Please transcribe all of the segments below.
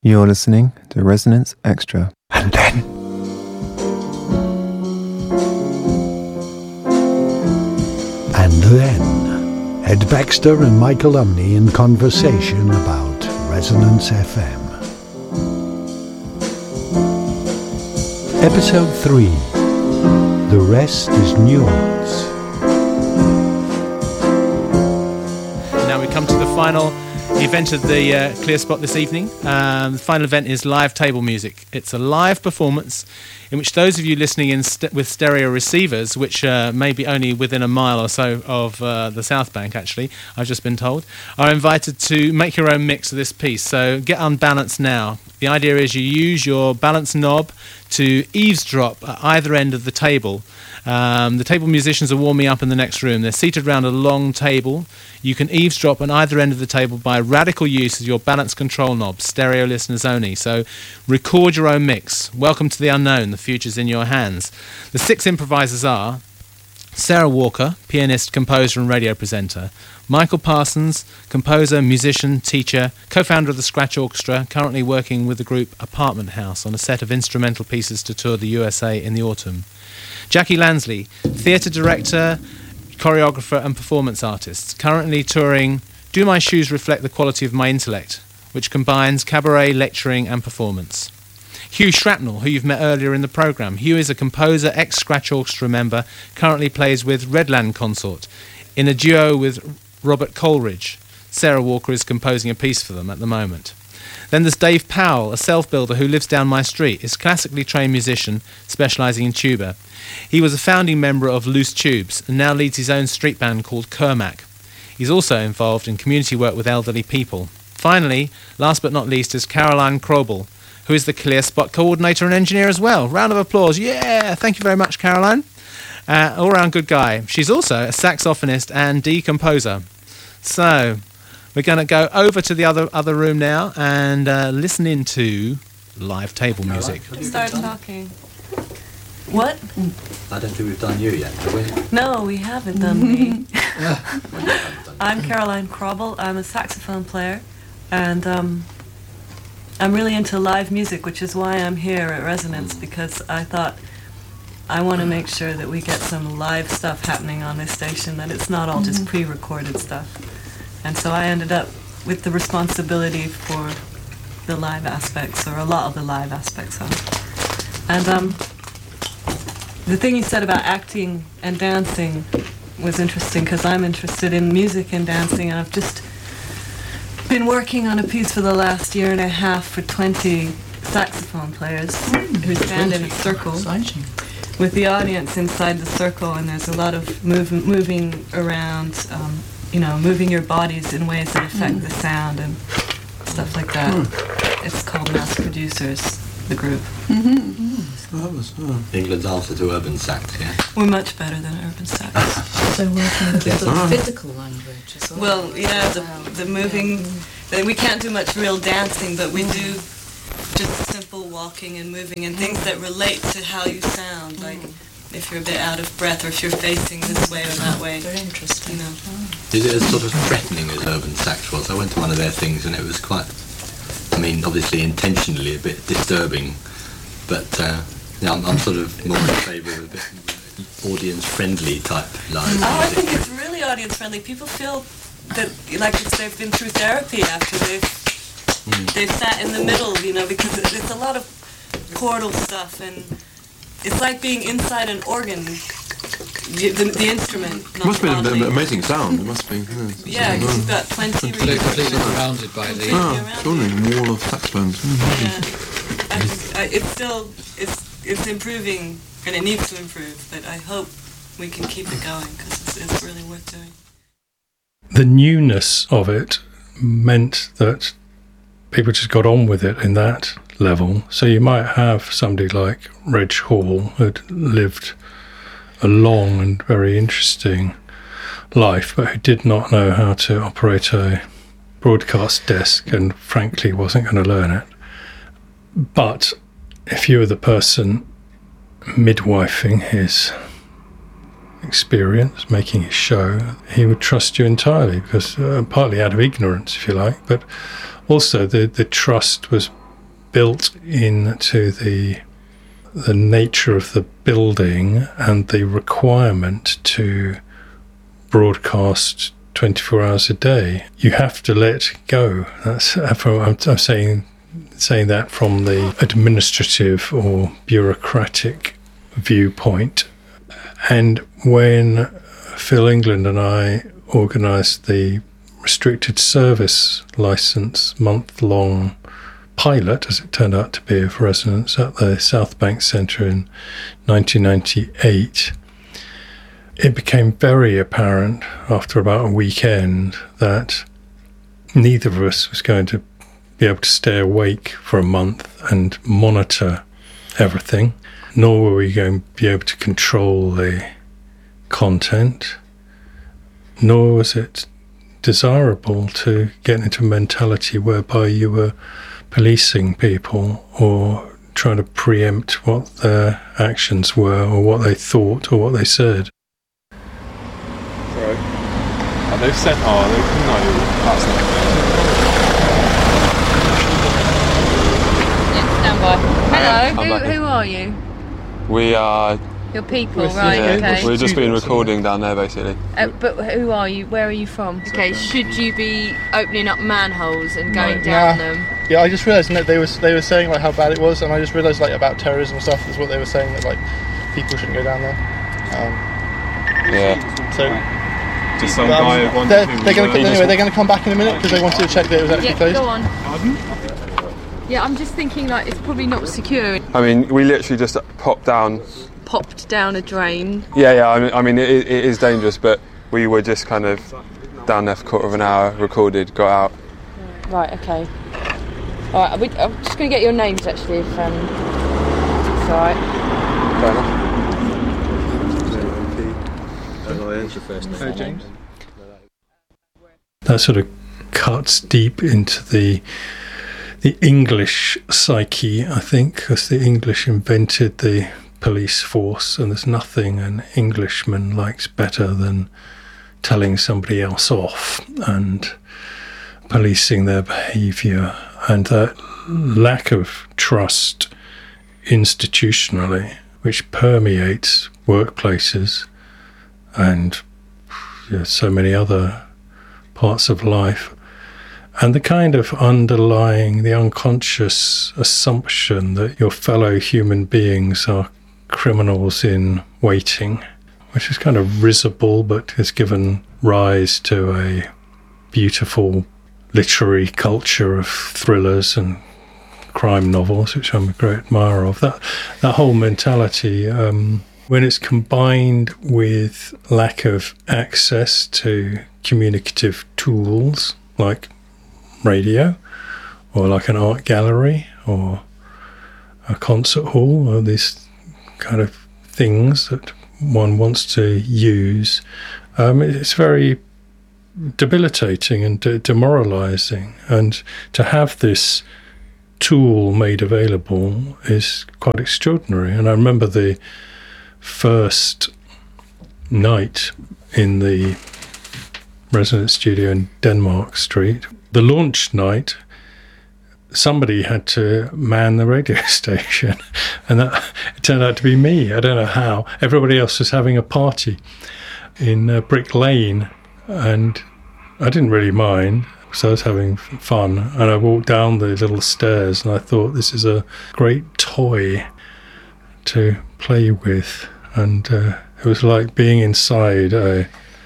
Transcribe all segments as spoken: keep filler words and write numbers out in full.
You're listening to Resonance Extra. And then... And then... Ed Baxter and Michael Umney in conversation about Resonance F M. Episode three. The rest is nuance. Now we come to the final event of the uh, Clear Spot this evening. Um, the final event is live table music. It's a live performance in which those of you listening in st- with stereo receivers, which uh, may be only within a mile or so of uh, the South Bank, actually, I've just been told, are invited to make your own mix of this piece. So get unbalanced now. The idea is you use your balance knob to eavesdrop at either end of the table. Um, the table musicians are warming up in the next room. They're seated around a long table. You can eavesdrop on either end of the table by radical use of your balance control knob, stereo listeners only. So record your own mix. Welcome to the unknown. The future's in your hands. The six improvisers are Sarah Walker, pianist, composer and radio presenter. Michael Parsons, composer, musician, teacher, co-founder of the Scratch Orchestra, currently working with the group Apartment House on a set of instrumental pieces to tour the U S A in the autumn. Jackie Lansley, theatre director, choreographer and performance artist, currently touring Do My Shoes Reflect the Quality of My Intellect, which combines cabaret, lecturing and performance. Hugh Shrapnel, who you've met earlier in the programme. Hugh is a composer, ex-Scratch Orchestra member, currently plays with Redland Consort in a duo with Robert Coleridge. Sarah Walker is composing a piece for them at the moment. Then there's Dave Powell, a self-builder who lives down my street, is a classically trained musician specialising in tuba. He was a founding member of Loose Tubes and now leads his own street band called Kermac. He's also involved in community work with elderly people. Finally, last but not least, is Caroline Krobel, who is the Clear Spot coordinator and engineer as well. Round of applause. Yeah, thank you very much, Caroline. Uh, all-round good guy. She's also a saxophonist and decomposer. So we're going to go over to the other other room now and uh, listen into live table music. Start talking. What? I don't think we've done you yet, have we? No, we haven't done me. I'm Caroline Krobel. I'm a saxophone player, and um, I'm really into live music, which is why I'm here at Resonance, because I thought I want to make sure that we get some live stuff happening on this station, that it's not all just pre-recorded stuff. And so I ended up with the responsibility for the live aspects, or a lot of the live aspects of it. And um, the thing you said about acting and dancing was interesting, because I'm interested in music and dancing, and I've just been working on a piece for the last year and a half for twenty saxophone players mm, who stand in a circle with the audience inside the circle, and there's a lot of move, moving around, um, you know, moving your bodies in ways that affect mm. the sound and stuff like that. Mm. It's called Mass Producers, the group. Mm-hmm. Mm. England's answer to urban sax, yeah? We're much better than urban sax. So working with yes. the right. physical language as well. Well, yeah, the, the moving, yeah. we can't do much real dancing, but we do just simple walking and moving and things that relate to how you sound, mm. like if you're a bit out of breath or if you're facing this way or that way. Very interesting. You know. Oh. Is it as sort of threatening as urban sax was? I went to one of their things and it was quite, I mean, obviously intentionally a bit disturbing, but uh, yeah, I'm, I'm sort of more in favour of a bit audience-friendly type live music. Oh, I think it's really audience-friendly. People feel that like it's, they've been through therapy after they've mm. they've sat in the middle, you know, because it, it's a lot of chordal stuff, and it's like being inside an organ, the, the, the instrument. It must be an amazing sound. It must be. Yeah, because you've got twenty. Completely, completely surrounded by the. Ah, surrounding wall of saxophones. Mm-hmm. Yeah, I just, I, it's still it's it's improving, and it needs to improve. But I hope we can keep it going because it's, it's really worth doing. The newness of it meant that people just got on with it in that level. So you might have somebody like Reg Hall who'd lived a long and very interesting life, but who did not know how to operate a broadcast desk and frankly wasn't going to learn it. But if you were the person midwifing his experience, making his show, he would trust you entirely, because uh, partly out of ignorance, if you like, but also the, the trust was built into the the nature of the building and the requirement to broadcast twenty-four hours a day. You have to let go. That's I'm, I'm saying saying that from the administrative or bureaucratic viewpoint. And when Phil England and I organised the restricted service licence month-long pilot, as it turned out to be, of Resonance at the South Bank Centre in nineteen ninety-eight, it became very apparent after about a weekend that neither of us was going to be able to stay awake for a month and monitor everything, nor were we going to be able to control the content, nor was it desirable to get into a mentality whereby you were policing people or trying to preempt what their actions were or what they thought or what they said. Sorry. Oh, they've sent... Oh, they've... No, that's not Yeah, stand by. Hello, I'm who, who are you? We are... Your people, right, yeah, okay. We've just been recording down there, basically. Uh, but who are you? Where are you from? Okay, should you be opening up manholes and going down Nah. them? Yeah, I just realised that they were they were saying like how bad it was, and I just realised like about terrorism and stuff is what they were saying, that like people shouldn't go down there. Um, Yeah. so Just some um, guy wanted they're, to- they're going to He anyway. just- They're going to come back in a minute because they wanted to check that it was actually Yeah, closed. go on. Yeah, I'm just thinking like it's probably not secure. I mean, we literally just popped down. Popped down a drain. Yeah, yeah, I mean, I mean it, it is dangerous, but we were just kind of down there for a quarter of an hour, recorded, got out. Right, okay. Alright, we, I'm just going to get your names actually, if um, it's alright. Fair enough. That sort of cuts deep into the the English psyche, I think, because the English invented the police force, and there's nothing an Englishman likes better than telling somebody else off and policing their behaviour, and that lack of trust institutionally, which permeates workplaces and you know, so many other parts of life, and the kind of underlying, the unconscious assumption that your fellow human beings are criminals in waiting, which is kind of risible but has given rise to a beautiful literary culture of thrillers and crime novels, which I'm a great admirer of. That that whole mentality, um, when it's combined with lack of access to communicative tools like radio or like an art gallery or a concert hall, or these kind of things that one wants to use, um, it's very debilitating and de- demoralizing. And to have this tool made available is quite extraordinary. And I remember the first night in the Resonance studio in Denmark Street, the launch night, somebody had to man the radio station, and that it turned out to be me. I don't know how. Everybody else was having a party in uh, Brick Lane, and I didn't really mind, so I was having fun. And I walked down the little stairs, and I thought, this is a great toy to play with, and uh, it was like being inside a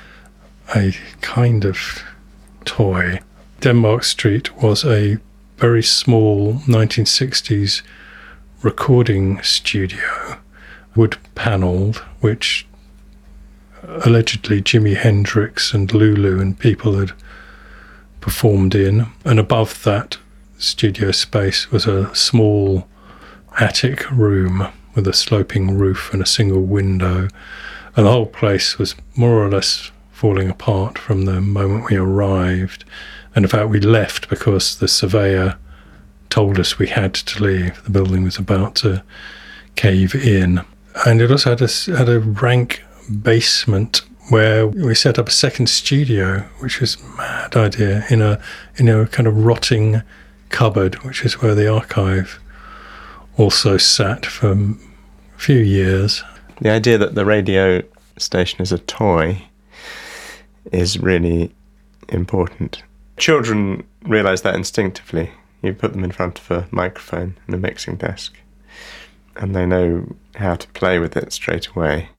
a kind of toy. Denmark Street was a very small nineteen sixties recording studio, wood panelled, which allegedly Jimi Hendrix and Lulu and people had performed in. And above that studio space was a small attic room with a sloping roof and a single window. And the whole place was more or less falling apart from the moment we arrived. And in fact, we left because the surveyor told us we had to leave. The building was about to cave in. And it also had a, had a rank basement where we set up a second studio, which was a mad idea, in a, in a kind of rotting cupboard, which is where the archive also sat for a few years. The idea that the radio station is a toy is really important. Children realise that instinctively. You put them in front of a microphone and a mixing desk, and they know how to play with it straight away.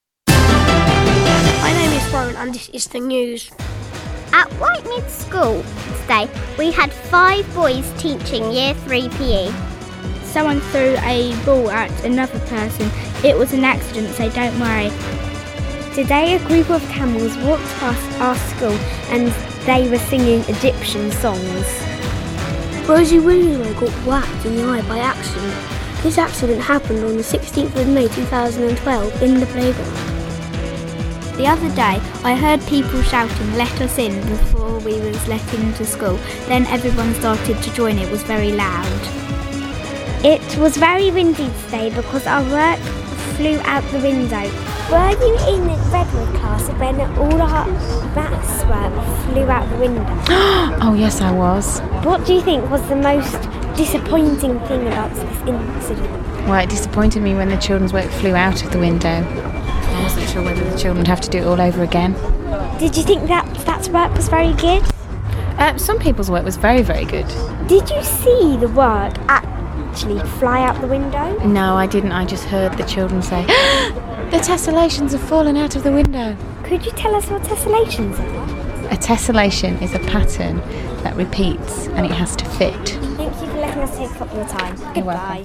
My name is Warren and this is the news. At Whitemid School today, we had five boys teaching Year three P E. Someone threw a ball at another person. It was an accident, so don't worry. Today, a group of camels walked past our school and they were singing Egyptian songs. Rosie Winslow got whacked in the eye by accident. This accident happened on the sixteenth of May two thousand twelve in the playground. The other day, I heard people shouting, "Let us in," before we was let into school. Then everyone started to join. It was very loud. It was very windy today because our work flew out the window. Were you in Redwood class when all our maths work flew out the window? Oh yes, I was. What do you think was the most disappointing thing about this incident? Well, it disappointed me when the children's work flew out of the window. I wasn't sure whether the children would have to do it all over again. Did you think that that work was very good? Uh, some people's work was very, very good. Did you see the work actually fly out the window? No, I didn't. I just heard the children say, "The tessellations have fallen out of the window." Could you tell us what tessellations are? A tessellation is a pattern that repeats and it has to fit. Thank you for letting us take up your time. Goodbye.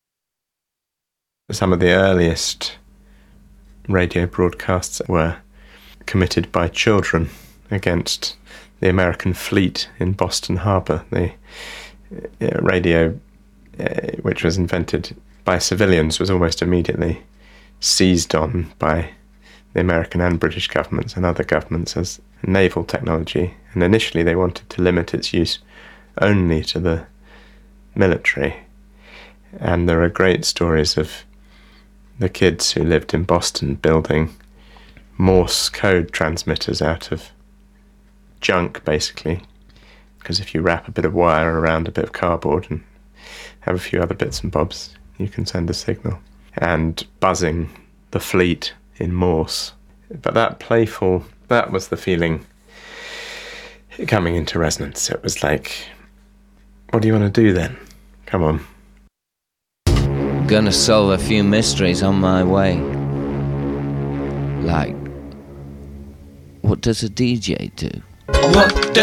Some of the earliest radio broadcasts were committed by children against the American fleet in Boston Harbour. The uh, radio, uh, which was invented by civilians, was almost immediately seized on by the American and British governments and other governments as naval technology, and initially they wanted to limit its use only to the military. And there are great stories of the kids who lived in Boston building Morse code transmitters out of junk, basically, because if you wrap a bit of wire around a bit of cardboard and have a few other bits and bobs, you can send a signal, and buzzing the fleet in Morse. But that playful, that was the feeling coming into Resonance. It was like, what do you want to do then? Come on. Gonna solve a few mysteries on my way. Like, what does a D J do? What